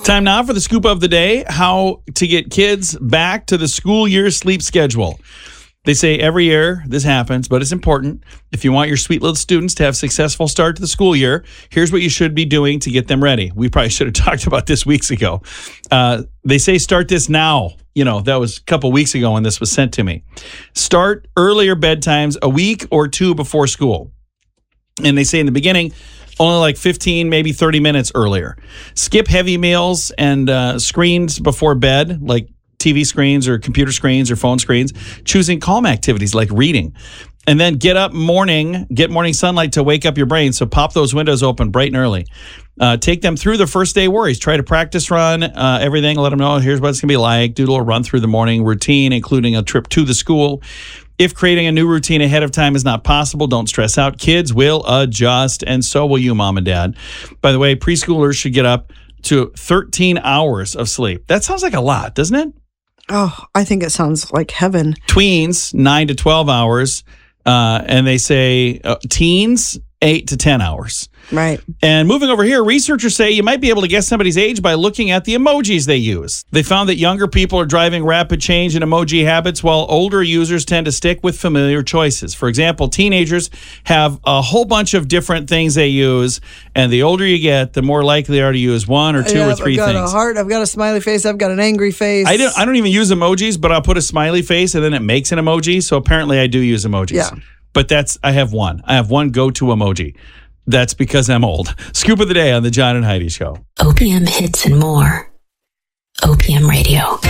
Time now for the scoop of the day, how to get kids back to the school year sleep schedule. They say every year this happens, but it's important. If you want your sweet little students to have a successful start to the school year, here's what you should be doing to get them ready. We probably should have talked about this weeks ago. They say start this now. You know, that was a couple weeks ago when this was sent to me. Start earlier bedtimes a week or two before school. And they say in the beginning, only like 15, maybe 30 minutes earlier. Skip heavy meals and screens before bed, like TV screens or computer screens or phone screens. Choosing calm activities like reading. And then get morning sunlight to wake up your brain. So pop those windows open bright and early. Take them through the first day worries. Try to practice run everything. Let them know here's what it's going to be like. Do a little run through the morning routine, including a trip to the school. If creating a new routine ahead of time is not possible, don't stress out. Kids will adjust, and so will you, mom and dad. By the way, preschoolers should get up to 13 hours of sleep. That sounds like a lot, doesn't it? Oh, I think it sounds like heaven. Tweens, 9 to 12 hours. And they say teens, 8 to 10 hours. Right. And moving over here, researchers say you might be able to guess somebody's age by looking at the emojis they use. They found that younger people are driving rapid change in emoji habits, while older users tend to stick with familiar choices. For example, teenagers have a whole bunch of different things they use, and the older you get, the more likely they are to use one or two or three things. I've got a heart, I've got a smiley face, I've got an angry face. I don't even use emojis, but I'll put a smiley face, and then it makes an emoji, so apparently I do use emojis. Yeah. But I have one. I have one go-to emoji. That's because I'm old. Scoop of the day on the John and Heidi Show. OPM hits and more. OPM Radio.